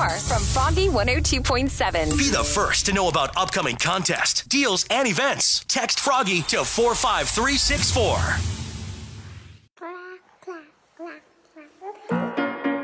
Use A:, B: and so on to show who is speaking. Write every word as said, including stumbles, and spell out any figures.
A: more from Froggy one oh two point seven.
B: Be the first to know about upcoming contests, deals, and events. Text Froggy to four five three six four.